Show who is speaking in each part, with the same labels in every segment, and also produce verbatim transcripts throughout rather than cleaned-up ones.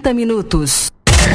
Speaker 1: quarenta minutos.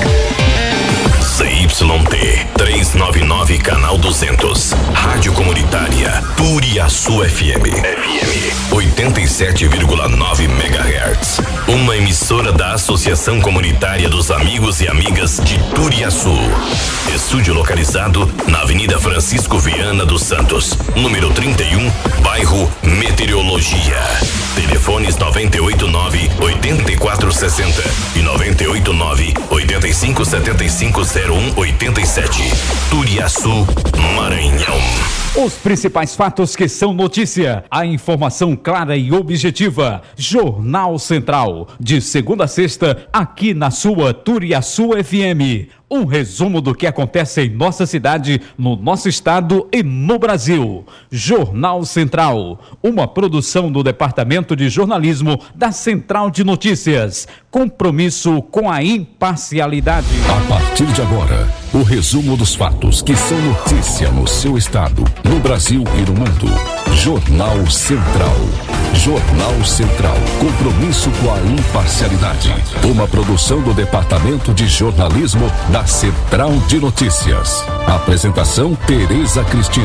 Speaker 2: C Y T trezentos e noventa e nove, canal duzentos. Rádio Comunitária Turiaçu F M. F M oitenta e sete vírgula nove megahertz. Uma emissora da Associação Comunitária dos Amigos e Amigas de Turiaçu. Estúdio localizado na Avenida Francisco Viana dos Santos, número trinta e um, bairro Meteorologia. Telefones noventa e oito nove, oitenta e quatro sessenta e noventa e oito nove, oitenta e cinco setenta e cinco zero um oitenta e sete. Turiaçu, Maranhão.
Speaker 3: Os principais fatos que são notícia, a informação clara e objetiva. Jornal Central, de segunda a sexta, aqui na sua Turiaçu F M. Um resumo do que acontece em nossa cidade, no nosso estado e no Brasil. Jornal Central, uma produção do Departamento de Jornalismo da Central de Notícias. Compromisso com a imparcialidade.
Speaker 4: A partir de agora, o resumo dos fatos que são notícia no seu estado, no Brasil e no mundo. Jornal Central. Jornal Central. Compromisso com a imparcialidade. Uma produção do Departamento de Jornalismo da Central de Notícias. Apresentação: Tereza Cristina.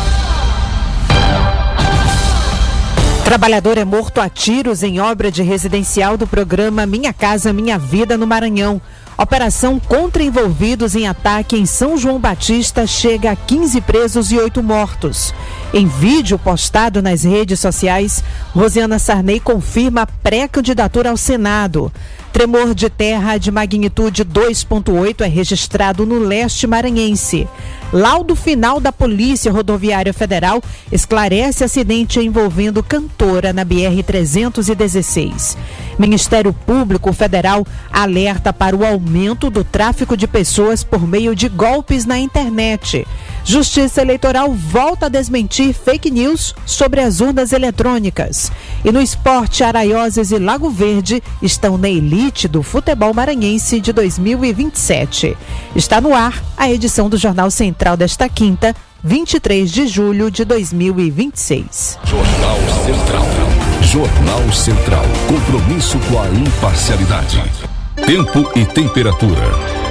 Speaker 5: Trabalhador é morto a tiros em obra de residencial do programa Minha Casa Minha Vida no Maranhão. Operação contra envolvidos em ataque em São João Batista chega a quinze presos e oito mortos. Em vídeo postado nas redes sociais, Rosiana Sarney confirma a pré-candidatura ao Senado. Tremor de terra de magnitude dois ponto oito é registrado no leste maranhense. Laudo final da Polícia Rodoviária Federal esclarece acidente envolvendo cantora na B R trezentos e dezesseis. Ministério Público Federal alerta para o aumento do tráfico de pessoas por meio de golpes na internet. Justiça Eleitoral volta a desmentir fake news sobre as urnas eletrônicas. E no esporte, Araioses e Lago Verde estão na elite do futebol maranhense de dois mil e vinte e sete. Está no ar a edição do Jornal Central desta quinta, vinte e três de julho de dois mil e vinte e seis.
Speaker 4: Jornal Central. Jornal Central. Compromisso com a imparcialidade. Tempo e temperatura.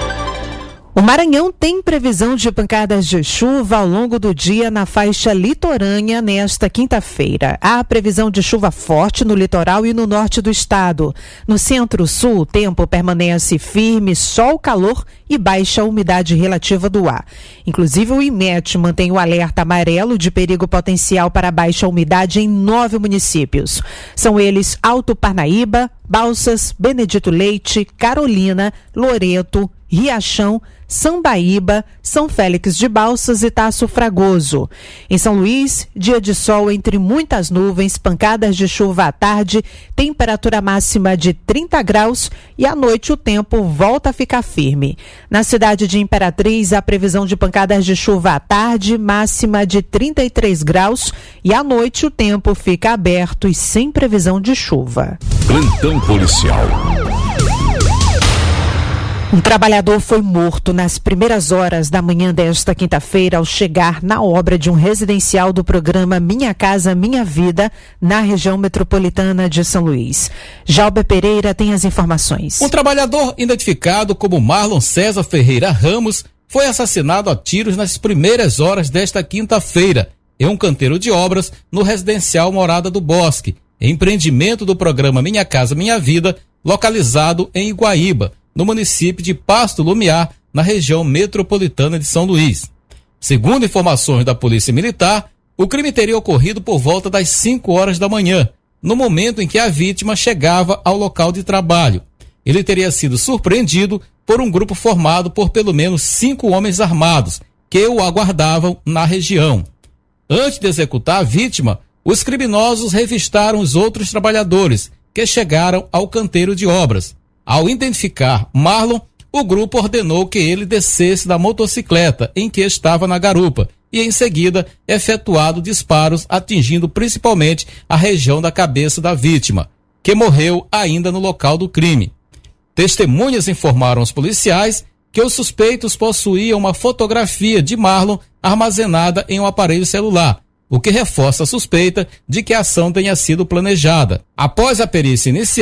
Speaker 5: O Maranhão tem previsão de pancadas de chuva ao longo do dia na faixa litorânea nesta quinta-feira. Há previsão de chuva forte no litoral e no norte do estado. No centro-sul, o tempo permanece firme, sol, calor e baixa umidade relativa do ar. Inclusive, o IMET mantém o alerta amarelo de perigo potencial para baixa umidade em nove municípios. São eles Alto Parnaíba, Balsas, Benedito Leite, Carolina, Loreto, Riachão, Sambaíba, São Félix de Balsas e Taço Fragoso. Em São Luís, dia de sol entre muitas nuvens, pancadas de chuva à tarde, temperatura máxima de trinta graus e à noite o tempo volta a ficar firme. Na cidade de Imperatriz, a previsão de pancadas de chuva à tarde, máxima de trinta e três graus e à noite o tempo fica aberto e sem previsão de chuva.
Speaker 4: Plantão policial.
Speaker 5: Um trabalhador foi morto nas primeiras horas da manhã desta quinta-feira ao chegar na obra de um residencial do programa Minha Casa Minha Vida, na região metropolitana de São Luís. Jalber Pereira tem as informações.
Speaker 6: Um trabalhador identificado como Marlon César Ferreira Ramos foi assassinado a tiros nas primeiras horas desta quinta-feira em um canteiro de obras no residencial Morada do Bosque, empreendimento do programa Minha Casa Minha Vida, localizado em Iguaíba, no município de Pasto Lumiar, na região metropolitana de São Luís. Segundo informações da Polícia Militar, o crime teria ocorrido por volta das cinco horas da manhã, no momento em que a vítima chegava ao local de trabalho. Ele teria sido surpreendido por um grupo formado por pelo menos cinco homens armados, que o aguardavam na região. Antes de executar a vítima, os criminosos revistaram os outros trabalhadores, que chegaram ao canteiro de obras. Ao identificar Marlon, o grupo ordenou que ele descesse da motocicleta em que estava na garupa e, em seguida, efetuado disparos atingindo principalmente a região da cabeça da vítima, que morreu ainda no local do crime. Testemunhas informaram aos policiais que os suspeitos possuíam uma fotografia de Marlon armazenada em um aparelho celular, o que reforça a suspeita de que a ação tenha sido planejada. Após a perícia inicial,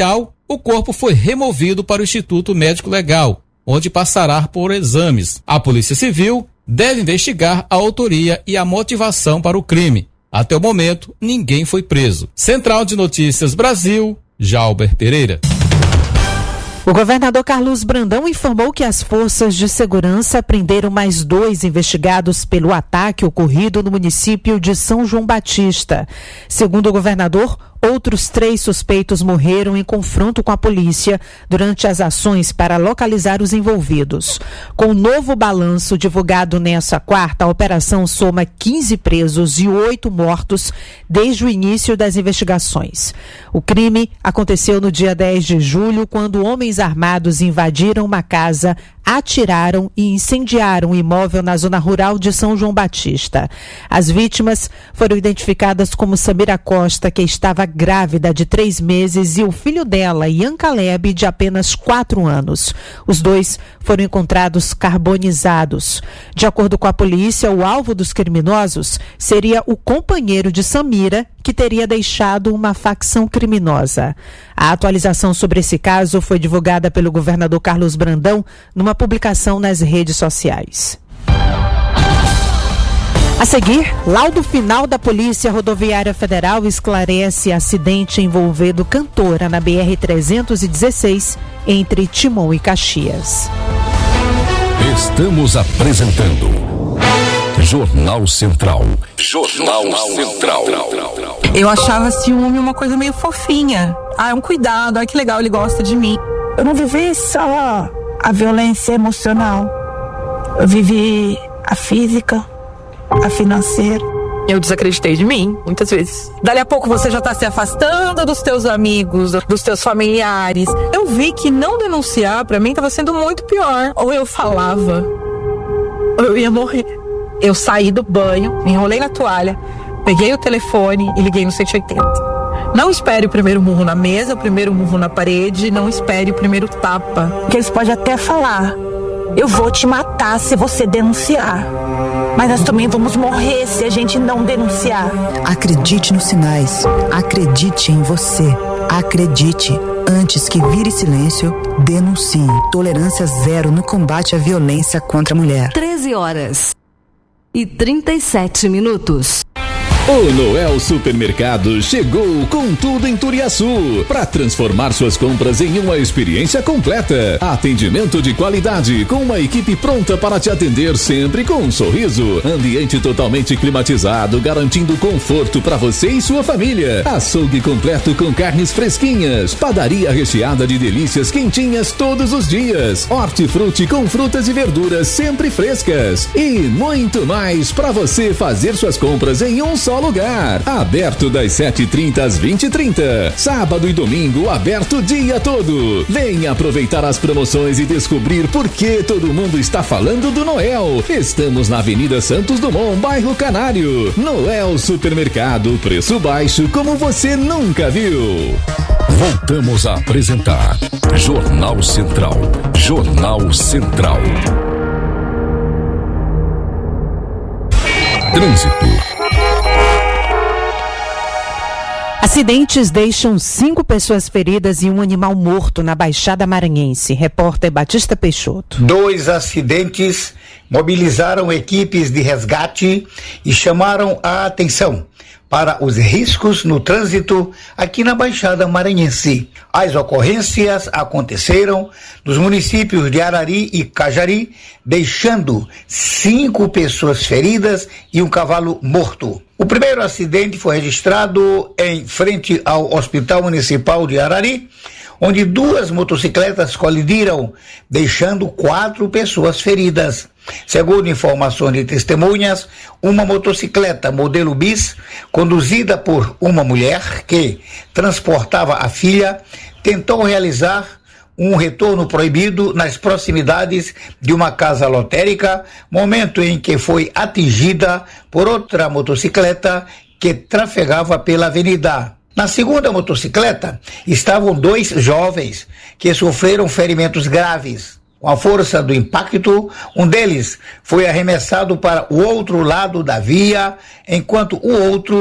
Speaker 6: O corpo foi removido para o Instituto Médico Legal, onde passará por exames. A Polícia Civil deve investigar a autoria e a motivação para o crime. Até o momento, ninguém foi preso. Central de Notícias Brasil, Jalber Pereira.
Speaker 5: O governador Carlos Brandão informou que as forças de segurança prenderam mais dois investigados pelo ataque ocorrido no município de São João Batista. Segundo o governador, outros três suspeitos morreram em confronto com a polícia durante as ações para localizar os envolvidos. Com o novo balanço divulgado nessa quarta, a operação soma quinze presos e oito mortos desde o início das investigações. O crime aconteceu no dia dez de julho, quando homens armados invadiram uma casa, atiraram e incendiaram um imóvel na zona rural de São João Batista. As vítimas foram identificadas como Samira Costa, que estava grávida de três meses, e o filho dela, Ian Caleb, de apenas quatro anos. Os dois foram encontrados carbonizados. De acordo com a polícia, o alvo dos criminosos seria o companheiro de Samira, que teria deixado uma facção criminosa. A atualização sobre esse caso foi divulgada pelo governador Carlos Brandão numa publicação nas redes sociais. A seguir, laudo final da Polícia Rodoviária Federal esclarece acidente envolvendo cantora na B R trezentos e dezesseis entre Timon e Caxias.
Speaker 4: Estamos apresentando Jornal Central. Jornal Central.
Speaker 1: Eu achava ciúme uma coisa meio fofinha. Ah, é um cuidado, ah, que legal, ele gosta de mim.
Speaker 7: Eu não vivi só a violência emocional. Eu vivi a física, a financeira.
Speaker 1: Eu desacreditei de mim, muitas vezes. Dali a pouco você já tá se afastando dos teus amigos, dos teus familiares. Eu vi que não denunciar pra mim tava sendo muito pior. Ou eu falava, ou eu ia morrer. Eu saí do banho, me enrolei na toalha, peguei o telefone e liguei no cento e oitenta. Não espere o primeiro murro na mesa, o primeiro murro na parede, não espere o primeiro tapa.
Speaker 7: Porque eles podem até falar, eu vou te matar se você denunciar. Mas nós também vamos morrer se a gente não denunciar.
Speaker 8: Acredite nos sinais, acredite em você, acredite. Antes que vire silêncio, denuncie. Tolerância zero no combate à violência contra a mulher.
Speaker 9: treze horas e trinta e sete minutos.
Speaker 2: O Noel Supermercado chegou com tudo em Turiaçu para transformar suas compras em uma experiência completa. Atendimento de qualidade com uma equipe pronta para te atender sempre com um sorriso. Ambiente totalmente climatizado, garantindo conforto para você e sua família. Açougue completo com carnes fresquinhas. Padaria recheada de delícias quentinhas todos os dias. Hortifruti com frutas e verduras sempre frescas. E muito mais para você fazer suas compras em um só lugar. Aberto das sete e trinta às vinte e trinta. Sábado e domingo aberto o dia todo. Venha aproveitar as promoções e descobrir por que todo mundo está falando do Noel. Estamos na Avenida Santos Dumont, bairro Canário. Noel Supermercado, preço baixo como você nunca viu.
Speaker 4: Voltamos a apresentar Jornal Central. Jornal Central. Trânsito.
Speaker 5: Acidentes deixam cinco pessoas feridas e um animal morto na Baixada Maranhense. Repórter Batista Peixoto.
Speaker 10: Dois acidentes mobilizaram equipes de resgate e chamaram a atenção para os riscos no trânsito aqui na Baixada Maranhense. As ocorrências aconteceram nos municípios de Arari e Cajari, deixando cinco pessoas feridas e um cavalo morto. O primeiro acidente foi registrado em frente ao Hospital Municipal de Arari, onde duas motocicletas colidiram, deixando quatro pessoas feridas. Segundo informações de testemunhas, uma motocicleta modelo bis, conduzida por uma mulher que transportava a filha, tentou realizar um retorno proibido nas proximidades de uma casa lotérica, momento em que foi atingida por outra motocicleta que trafegava pela avenida. Na segunda motocicleta estavam dois jovens que sofreram ferimentos graves. Com a força do impacto, um deles foi arremessado para o outro lado da via, enquanto o outro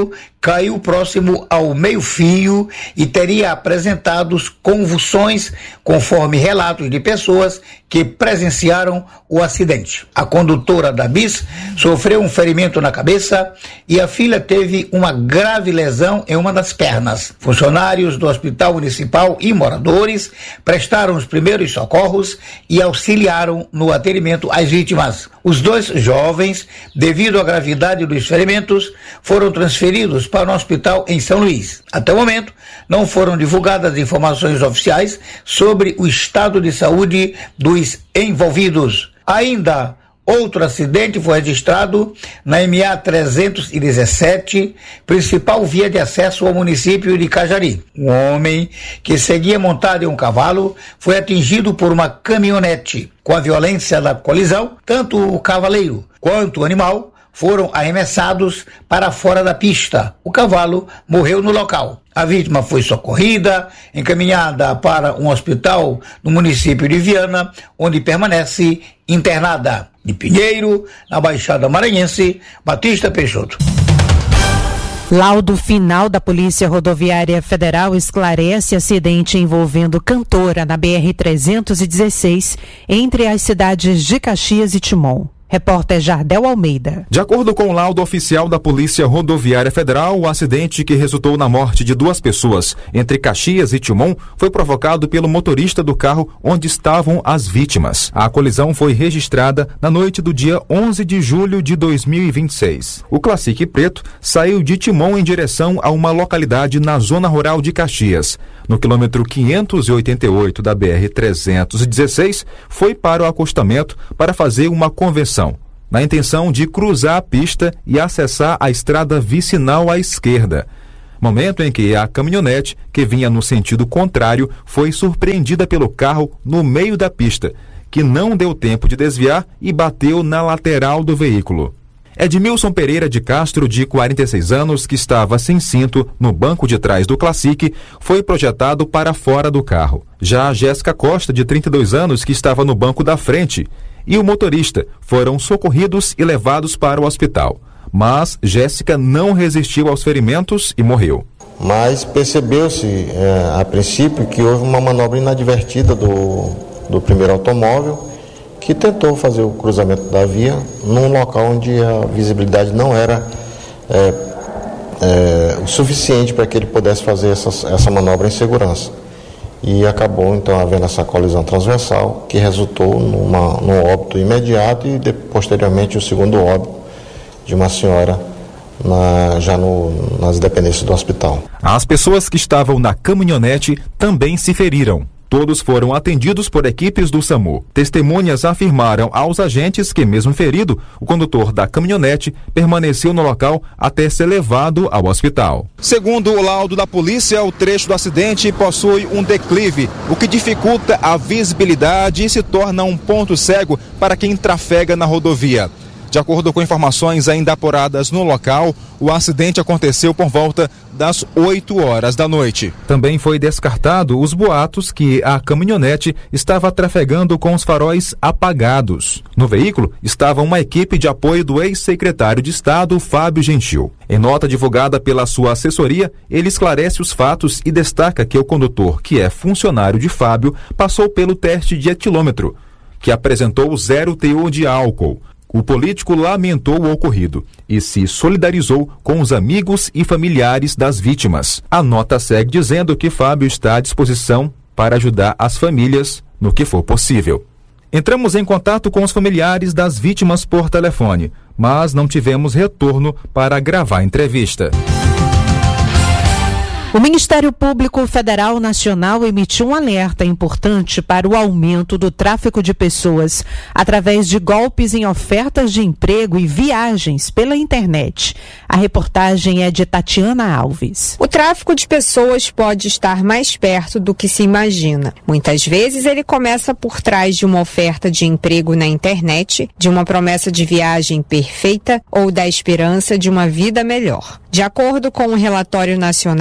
Speaker 10: caiu próximo ao meio-fio e teria apresentado convulsões, conforme relatos de pessoas que presenciaram o acidente. A condutora da bis sofreu um ferimento na cabeça e a filha teve uma grave lesão em uma das pernas. Funcionários do Hospital Municipal e moradores prestaram os primeiros socorros e auxiliaram no atendimento às vítimas. Os dois jovens, devido à gravidade dos ferimentos, foram transferidos para um hospital em São Luís. Até o momento, não foram divulgadas informações oficiais sobre o estado de saúde dos envolvidos. Ainda outro acidente foi registrado na M A trezentos e dezessete, principal via de acesso ao município de Cajari. Um homem que seguia montado em um cavalo foi atingido por uma caminhonete. Com a violência da colisão, tanto o cavaleiro quanto o animal foram arremessados para fora da pista. O cavalo morreu no local. A vítima foi socorrida, encaminhada para um hospital no município de Viana, onde permanece internada. De Pinheiro, na Baixada Maranhense, Batista Peixoto.
Speaker 5: Laudo final da Polícia Rodoviária Federal esclarece acidente envolvendo cantora na B R trezentos e dezesseis entre as cidades de Caxias e Timon. Repórter Jardel Almeida.
Speaker 11: De acordo com o laudo oficial da Polícia Rodoviária Federal, o acidente que resultou na morte de duas pessoas entre Caxias e Timon foi provocado pelo motorista do carro onde estavam as vítimas. A colisão foi registrada na noite do dia onze de julho de dois mil e vinte e seis. O Classic preto saiu de Timon em direção a uma localidade na zona rural de Caxias. No quilômetro quinhentos e oitenta e oito da B R trezentos e dezesseis, foi para o acostamento para fazer uma conversão, na intenção de cruzar a pista e acessar a estrada vicinal à esquerda. Momento em que a caminhonete, que vinha no sentido contrário, foi surpreendida pelo carro no meio da pista, que não deu tempo de desviar e bateu na lateral do veículo. Edmilson Pereira de Castro, de quarenta e seis anos, que estava sem cinto no banco de trás do Classic, foi projetado para fora do carro. Já a Jéssica Costa, de trinta e dois anos, que estava no banco da frente, e o motorista foram socorridos e levados para o hospital. Mas Jéssica não resistiu aos ferimentos e morreu.
Speaker 12: Mas percebeu-se, é, a princípio, que houve uma manobra inadvertida do, do primeiro automóvel, que tentou fazer o cruzamento da via num local onde a visibilidade não era é, é, o suficiente para que ele pudesse fazer essa, essa manobra em segurança. E acabou então havendo essa colisão transversal, que resultou numa, num óbito imediato e de, posteriormente o segundo óbito de uma senhora na, já no, nas dependências do hospital.
Speaker 11: As pessoas que estavam na caminhonete também se feriram. Todos foram atendidos por equipes do SAMU. Testemunhas afirmaram aos agentes que, mesmo ferido, o condutor da caminhonete permaneceu no local até ser levado ao hospital.
Speaker 13: Segundo o laudo da polícia, o trecho do acidente possui um declive, o que dificulta a visibilidade e se torna um ponto cego para quem trafega na rodovia. De acordo com informações ainda apuradas no local, o acidente aconteceu por volta das oito horas da noite.
Speaker 11: Também foi descartado os boatos que a caminhonete estava trafegando com os faróis apagados. No veículo estava uma equipe de apoio do ex-secretário de Estado, Fábio Gentil. Em nota divulgada pela sua assessoria, ele esclarece os fatos e destaca que o condutor, que é funcionário de Fábio, passou pelo teste de etilômetro, que apresentou zero teor de álcool. O político lamentou o ocorrido e se solidarizou com os amigos e familiares das vítimas. A nota segue dizendo que Fábio está à disposição para ajudar as famílias no que for possível. Entramos em contato com os familiares das vítimas por telefone, mas não tivemos retorno para gravar a entrevista.
Speaker 5: O Ministério Público Federal Nacional emitiu um alerta importante para o aumento do tráfico de pessoas através de golpes em ofertas de emprego e viagens pela internet. A reportagem é de Tatiana Alves.
Speaker 14: O tráfico de pessoas pode estar mais perto do que se imagina. Muitas vezes ele começa por trás de uma oferta de emprego na internet, de uma promessa de viagem perfeita ou da esperança de uma vida melhor. De acordo com o Relatório Nacional sobre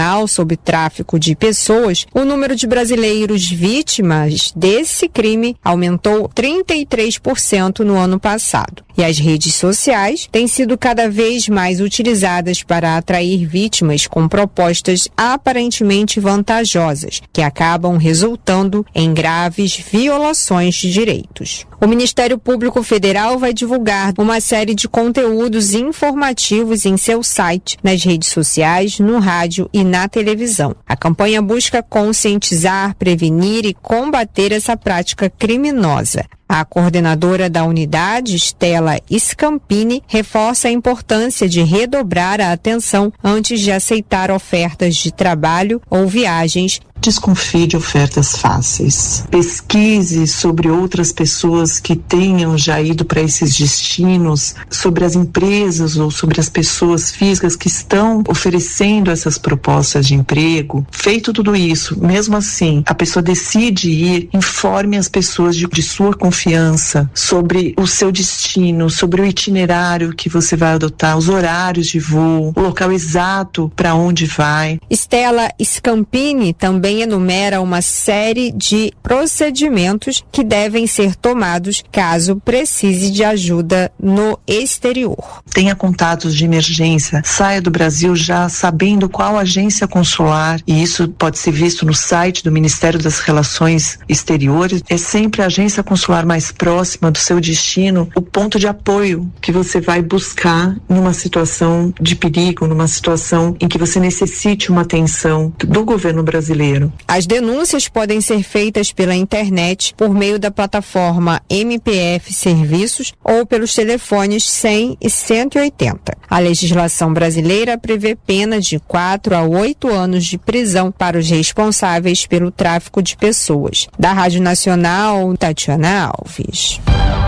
Speaker 14: sob tráfico de pessoas, o número de brasileiros vítimas desse crime aumentou trinta e três por cento no ano passado. E as redes sociais têm sido cada vez mais utilizadas para atrair vítimas com propostas aparentemente vantajosas, que acabam resultando em graves violações de direitos. O Ministério Público Federal vai divulgar uma série de conteúdos informativos em seu site, nas redes sociais, no rádio e na televisão. A campanha busca conscientizar, prevenir e combater essa prática criminosa. A coordenadora da unidade, Stella Scampini, reforça a importância de redobrar a atenção antes de aceitar ofertas de trabalho ou viagens.
Speaker 15: Desconfie de ofertas fáceis. Pesquise sobre outras pessoas que tenham já ido para esses destinos, sobre as empresas ou sobre as pessoas físicas que estão oferecendo essas propostas de emprego. Feito tudo isso, mesmo assim, a pessoa decide ir, informe as pessoas de, de sua confiança sobre o seu destino, sobre o itinerário que você vai adotar, os horários de voo, o local exato para onde vai.
Speaker 14: Stella Scampini também enumera uma série de procedimentos que devem ser tomados caso precise de ajuda no exterior.
Speaker 15: Tenha contatos de emergência, saia do Brasil já sabendo qual agência consular, e isso pode ser visto no site do Ministério das Relações Exteriores. É sempre a agência consular mais próxima do seu destino, o ponto de apoio que você vai buscar numa situação de perigo, numa situação em que você necessite uma atenção do governo brasileiro.
Speaker 14: As denúncias podem ser feitas pela internet por meio da plataforma M P F Serviços ou pelos telefones cem e cento e oitenta. A legislação brasileira prevê pena de quatro a oito anos de prisão para os responsáveis pelo tráfico de pessoas. Da Rádio Nacional, Tatiana Alves.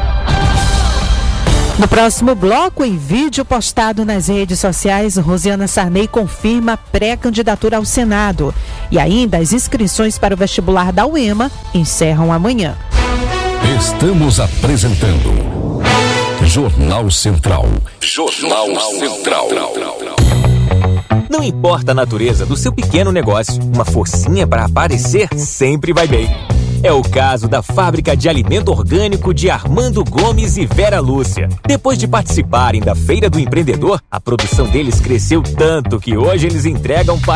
Speaker 5: No próximo bloco, em vídeo postado nas redes sociais, Rosiana Sarney confirma pré-candidatura ao Senado. E ainda as inscrições para o vestibular da U E M A encerram amanhã.
Speaker 4: Estamos apresentando Jornal Central. Jornal Central.
Speaker 16: Não importa a natureza do seu pequeno negócio, uma forcinha para aparecer sempre vai bem. É o caso da Fábrica de Alimento Orgânico de Armando Gomes e Vera Lúcia. Depois de participarem da Feira do Empreendedor, a produção deles cresceu tanto que hoje eles entregam para